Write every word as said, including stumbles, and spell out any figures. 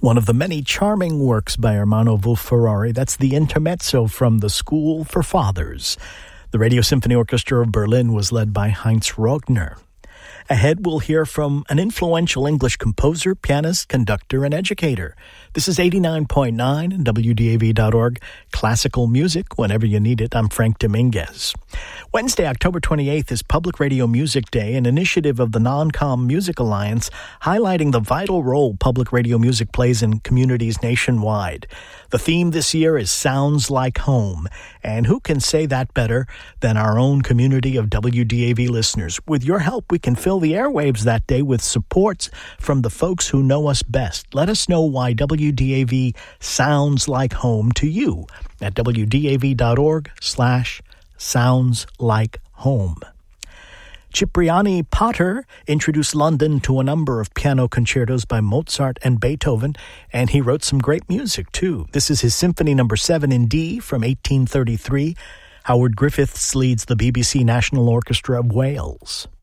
One of the many charming works by Ermanno Wolf-Ferrari, that's the intermezzo from The School for Fathers. The Radio Symphony Orchestra of Berlin was led by Heinz Rogner. Ahead, we'll hear from an influential English composer, pianist, conductor, and educator. This is eighty-nine point nine W D A V dot org. Classical music whenever you need it. I'm Frank Dominguez. Wednesday, October twenty-eighth is Public Radio Music Day, an initiative of the Non-Com Music Alliance highlighting the vital role public radio music plays in communities nationwide. The theme this year is Sounds Like Home, and who can say that better than our own community of W D A V listeners? With your help, we can fill the airwaves that day with supports from the folks who know us best. Let us know why W D A V sounds like home to you at W D A V dot org slash sounds like home. Cipriani Potter introduced London to a number of piano concertos by Mozart and Beethoven, and he wrote some great music, too. This is his Symphony Number seven in D from eighteen thirty-three. Howard Griffiths leads the B B C National Orchestra of Wales.